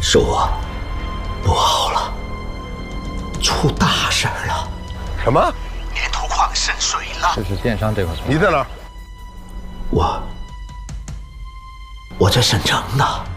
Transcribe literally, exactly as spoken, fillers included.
是我不好了，出大事了。 什么？ 粘土矿渗水了。 这是电商这块。 你在哪儿？ 我我在省城呢。